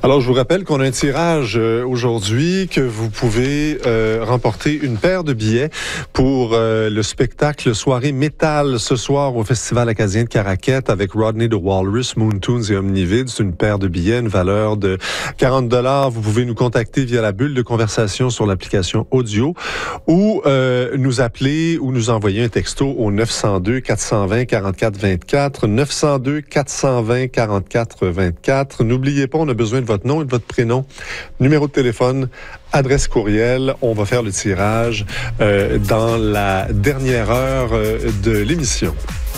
Alors, je vous rappelle qu'on a un tirage aujourd'hui, que vous pouvez remporter une paire de billets pour le spectacle soirée métal ce soir au Festival acadien de Caraquette avec Rodney the Walrus, Moon Tunes et Omnivid. C'est une paire de billets, une valeur de 40 $. Vous pouvez nous contacter via la bulle de conversation sur l'application audio ou nous appeler ou nous envoyer un texto au 902-420-4424, 902-420-4424. N'oubliez pas, on a besoin de votre nom et de votre prénom, numéro de téléphone, adresse courriel. On va faire le tirage dans la dernière heure de l'émission.